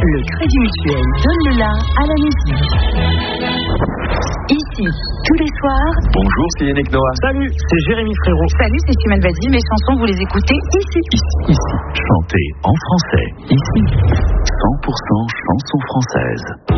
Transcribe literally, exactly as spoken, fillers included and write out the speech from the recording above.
Le Crédit Mutuel donne le la à la musique. Ici, tous les soirs. Bonjour, c'est Yannick Noah. Salut, c'est Jérémy Frérot. Salut, c'est Chimène Badi. Mes chansons, vous les écoutez ici. Ici, ici. Chantez en français. Ici. cent pour cent chansons françaises.